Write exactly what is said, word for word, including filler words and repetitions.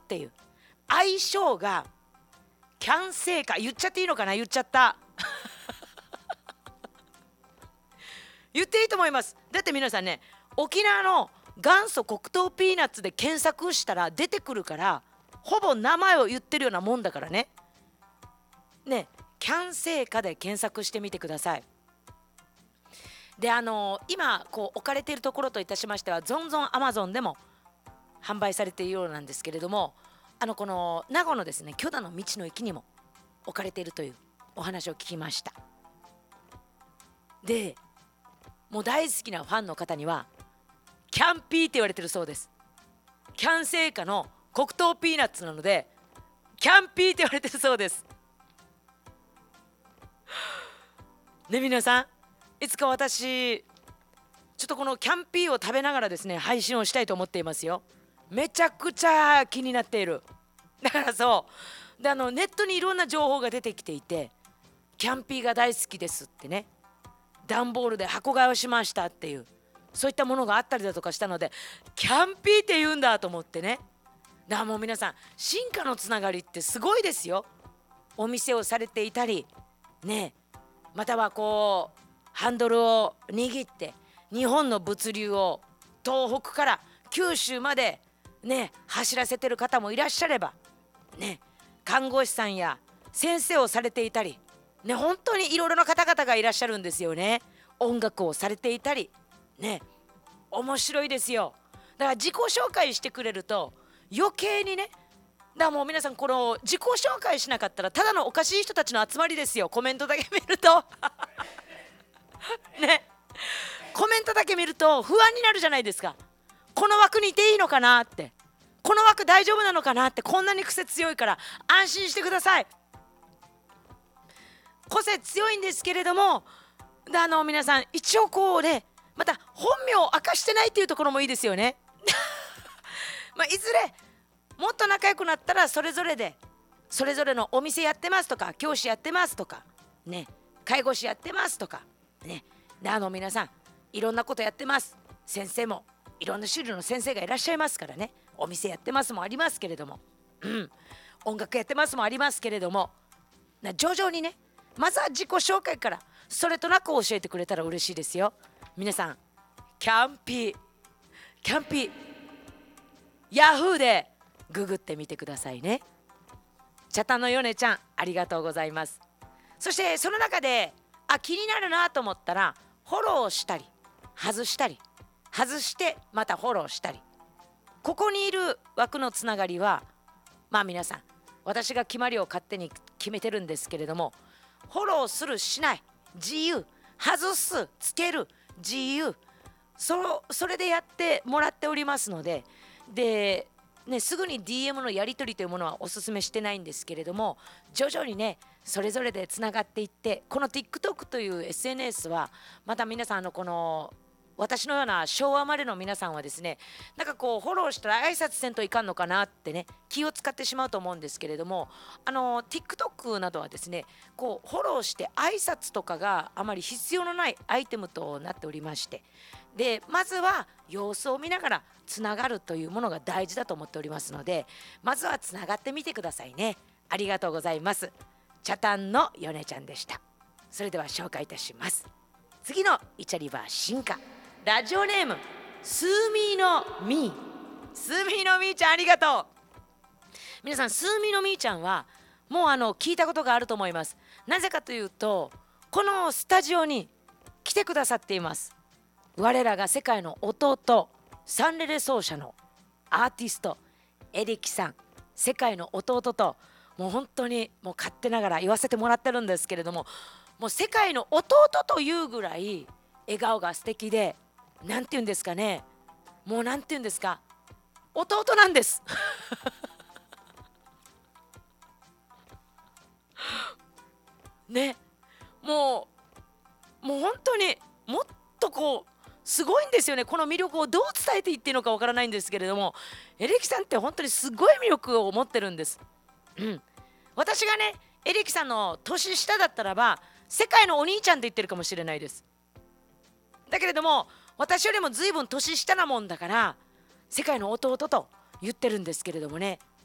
っていう愛称がキャンセイカ、言っちゃっていいのかな、言っちゃった言っていいと思います。だって皆さんね、沖縄の元祖黒糖ピーナッツで検索したら出てくるから、ほぼ名前を言ってるようなもんだからね。ね、キャンセイカで検索してみてください。で、あのー、今こう置かれているところといたしましては、ゾンゾンアマゾンでも販売されているようなんですけれども、あのこの名護のですね、許田の道の駅にも置かれているというお話を聞きました。で、もう大好きなファンの方にはキャンピーって言われてるそうです。キャンセイカの黒糖ピーナッツなのでキャンピーって言われてるそうですね。皆さん、いつか私ちょっとこのキャンピーを食べながらですね、配信をしたいと思っていますよ。めちゃくちゃ気になっている。だからそうで、あのネットにいろんな情報が出てきていて、キャンピーが大好きですってね、段ボールで箱買いをしましたっていう、そういったものがあったりだとかしたので、キャンピーって言うんだと思ってね。だからもう皆さん、進化のつながりってすごいですよ。お店をされていたりね、またはこうハンドルを握って日本の物流を東北から九州までね走らせてる方もいらっしゃればね、看護師さんや先生をされていたりね、本当にいろいろな方々がいらっしゃるんですよね。音楽をされていたりね、面白いですよ。だから自己紹介してくれると余計にね、だからもう皆さん、この自己紹介しなかったらただのおかしい人たちの集まりですよ。コメントだけ見るとね、コメントだけ見ると不安になるじゃないですか。この枠にいていいのかなって、この枠大丈夫なのかなって、こんなに癖強いから安心してください。個性強いんですけれども、あの皆さん一応こうね、また本名を明かしてないっていうところもいいですよねまあいずれもっと仲良くなったら、それぞれでそれぞれのお店やってますとか、教師やってますとかね、介護士やってますとかね、であの皆さんいろんなことやってます。先生もいろんな種類の先生がいらっしゃいますからね。お店やってますもありますけれども、うん、音楽やってますもありますけれども、な徐々にね、まずは自己紹介からそれとなく教えてくれたら嬉しいですよ。皆さん、キャンピーキャンピーヤフーでググってみてくださいね。チャタのヨネちゃん、ありがとうございます。そしてその中であ気になるなと思ったらフォローしたり外したり外してまたフォローしたり、ここにいる枠のつながりはまあ皆さん、私が決まりを勝手に決めてるんですけれども、フォローするしない自由、外すつける自由、 そ, それでやってもらっておりますので、でね、すぐに ディーエム のやり取りというものはお勧めしてないんですけれども、徐々にねそれぞれでつながっていって、この TikTok という エスエヌエス はまた皆さん、あのこの私のような昭和までの皆さんはですね、なんかこうフォローしたら挨拶せんといかんのかなってね、気を使ってしまうと思うんですけれども、あの TikTok などはですね、こうフォローして挨拶とかがあまり必要のないアイテムとなっておりまして、でまずは様子を見ながらつながるというものが大事だと思っておりますので、まずはつながってみてくださいね。ありがとうございます。チャタンのヨネちゃんでした。それでは紹介いたします。次のイチャリバー進化、ラジオネームスーミーのミー、スーミーのミーちゃん、ありがとう。皆さん、スーミーのミーちゃんはもうあの聞いたことがあると思います。なぜかというと、このスタジオに来てくださっています。我らが世界の弟、サンレレ奏者のアーティストエリキさん、世界の弟ともう本当にもう勝手ながら言わせてもらってるんですけれども、もう世界の弟というぐらい笑顔が素敵で、なんて言うんですかね、もうなんて言うんですか、弟なんですね、もうもう本当にもっとこうすごいんですよね。この魅力をどう伝えていっていいのかわからないんですけれども、エレキさんって本当にすごい魅力を持ってるんです、うん、私がねエレキさんの年下だったらば世界のお兄ちゃんって言ってるかもしれないです。だけれども私よりも随分年下なもんだから世界の弟と言ってるんですけれどもね、